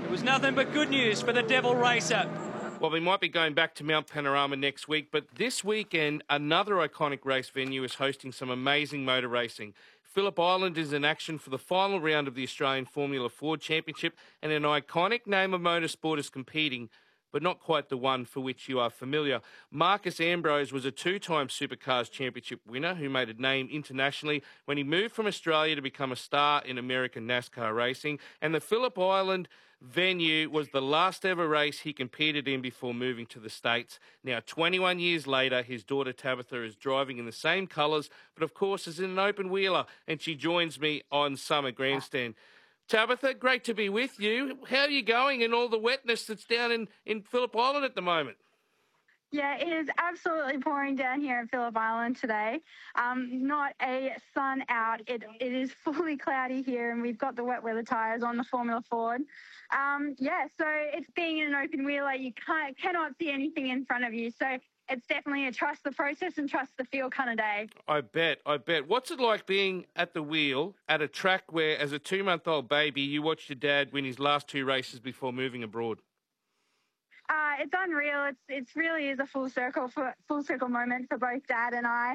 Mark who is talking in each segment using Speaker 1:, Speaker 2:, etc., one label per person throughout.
Speaker 1: It was nothing but good news for the Devil Racer.
Speaker 2: Well, we might be going back to Mount Panorama next week, but this weekend, another iconic race venue is hosting some amazing motor racing. Phillip Island is in action for the final round of the Australian Formula Ford Championship, and an iconic name of motorsport is competing, but not quite the one for which you are familiar. Marcos Ambrose was a two-time Supercars Championship winner who made a name internationally when he moved from Australia to become a star in American NASCAR racing, and the Phillip Island venue was the last ever race he competed in before moving to the States. Now, 21 years later, his daughter Tabitha is driving in the same colours, but of course is in an open wheeler, and she joins me on Summer Grandstand. Tabitha, great to be with you. How are you going in all the wetness that's down in Phillip Island at the moment?
Speaker 3: Yeah, it is absolutely pouring down here at Phillip Island today. Not a sun out. It is fully cloudy here, and we've got the wet weather tyres on the Formula Ford. So it's being in an open wheeler, you cannot see anything in front of you. So it's definitely a trust the process and trust the feel kind of day.
Speaker 2: I bet. What's it like being at the wheel at a track where, as a 2-month-old baby, you watched your dad win his last 2 races before moving abroad?
Speaker 3: It's unreal. It's really is a full circle moment for both Dad and I.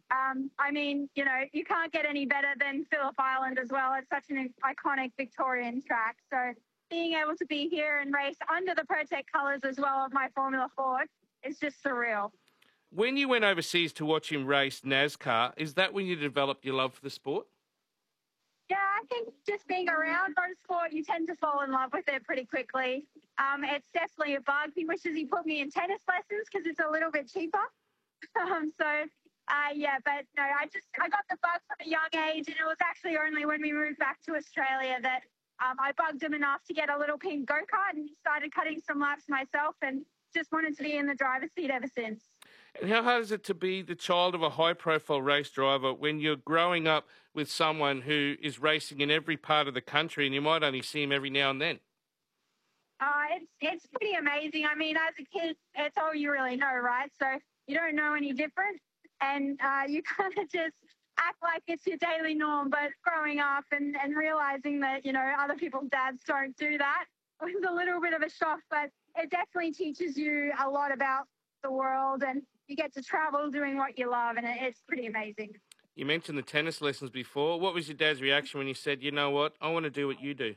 Speaker 3: You can't get any better than Phillip Island as well. It's such an iconic Victorian track. So being able to be here and race under the Protect colours as well of my Formula Ford is just surreal.
Speaker 2: When you went overseas to watch him race NASCAR, is that when you developed your love for the sport?
Speaker 3: Yeah, I think just being around motorsport, you tend to fall in love with it pretty quickly. It's definitely a bug. He wishes he put me in tennis lessons because it's a little bit cheaper. But no, I got the bug from a young age, and it was actually only when we moved back to Australia that I bugged him enough to get a little pink go-kart and started cutting some laps myself and just wanted to be in the driver's seat ever since.
Speaker 2: And how hard is it to be the child of a high-profile race driver when you're growing up with someone who is racing in every part of the country and you might only see him every now and then?
Speaker 3: It's pretty amazing. I mean, as a kid, it's all you really know, right? So you don't know any different, and you kind of just act like it's your daily norm. But growing up and realizing that, other people's dads don't do that was a little bit of a shock, but it definitely teaches you a lot about the world, and you get to travel doing what you love, and it's pretty amazing.
Speaker 2: You mentioned the tennis lessons before. What was your dad's reaction when you said, you know what, I want to do what you do?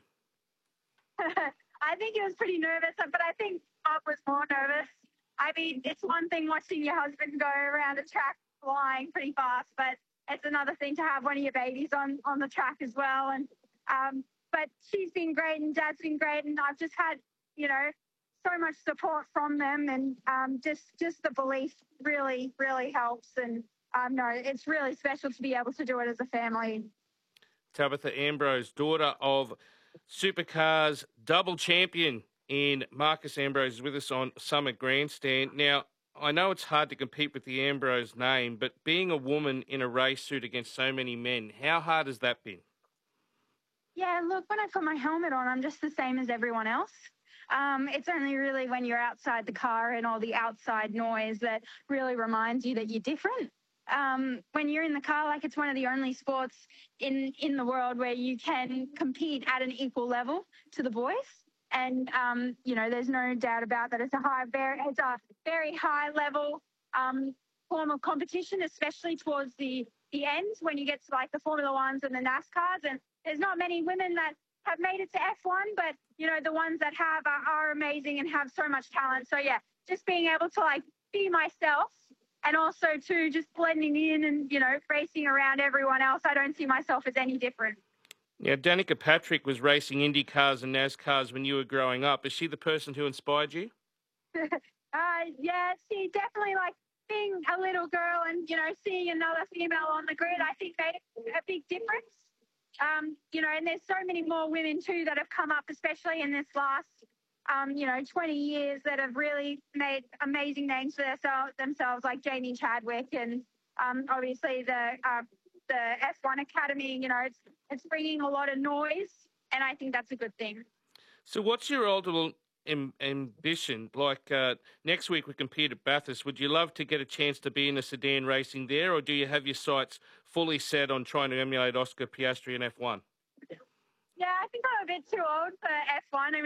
Speaker 3: I think he was pretty nervous, but I think Bob was more nervous. I mean, it's one thing watching your husband go around a track flying pretty fast, but it's another thing to have one of your babies on the track as well. And but she's been great and Dad's been great, and I've just had, so much support from them, and just the belief really, really helps. And it's really special to be able to do it as a family.
Speaker 2: Tabitha Ambrose, daughter of Supercars double champion in Marcos Ambrose, is with us on Summer Grandstand. Now, I know it's hard to compete with the Ambrose name, but being a woman in a race suit against so many men, how hard has that been?
Speaker 3: Yeah, look, when I put my helmet on, I'm just the same as everyone else. It's only really when you're outside the car and all the outside noise that really reminds you that you're different. When you're in the car, it's one of the only sports in the world where you can compete at an equal level to the boys. And, there's no doubt about that. It's a very high level form of competition, especially towards the end when you get to the Formula Ones and the NASCARs. And there's not many women that have made it to F1, but, the ones that have are amazing and have so much talent. So, yeah, just being able to, be myself, and also, too, just blending in and, racing around everyone else. I don't see myself as any different.
Speaker 2: Now, Danica Patrick was racing Indy cars and NASCARs when you were growing up. Is she the person who inspired you?
Speaker 3: Yeah, she definitely, being a little girl and, seeing another female on the grid, I think made a big difference. And there's so many more women, too, that have come up, especially in this last 20 years, that have really made amazing names for themselves, like Jamie Chadwick, and obviously the F1 Academy. It's bringing a lot of noise, and I think that's a good thing.
Speaker 2: So what's your ultimate ambition? Next week we compete at Bathurst. Would you love to get a chance to be in a sedan racing there, or do you have your sights fully set on trying to emulate Oscar Piastri in F1?
Speaker 3: Yeah, I think I'm a bit too old for F1.